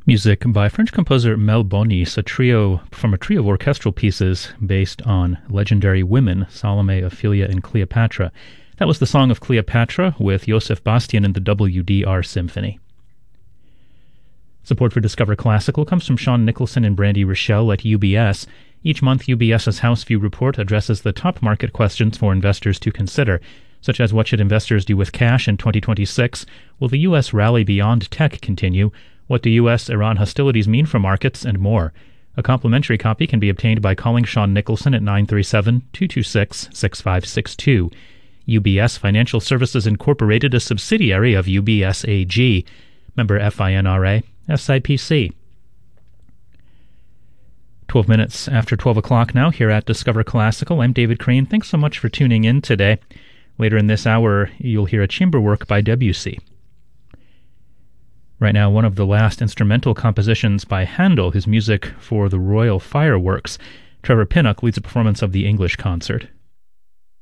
Music by French composer Mel Bonis, a trio of orchestral pieces based on legendary women, Salome, Ophelia, and Cleopatra. That was the Song of Cleopatra with Joseph Bastian and the WDR Symphony. Support for Discover Classical comes from Sean Nicholson and Brandy Rochelle at UBS. Each month, UBS's House View report addresses the top market questions for investors to consider, such as what should investors do with cash in 2026? Will the U.S. rally beyond tech continue? What do U.S.-Iran hostilities mean for markets? And more. A complimentary copy can be obtained by calling Sean Nicholson at 937-226-6562. UBS Financial Services Incorporated, a subsidiary of UBS AG. Member FINRA, SIPC. 12 minutes after 12 o'clock now here at Discover Classical. I'm David Crane. Thanks so much for tuning in today. Later in this hour, you'll hear a chamber work by Debussy. Right now, one of the last instrumental compositions by Handel, his music for the Royal Fireworks. Trevor Pinnock leads a performance of the English concert.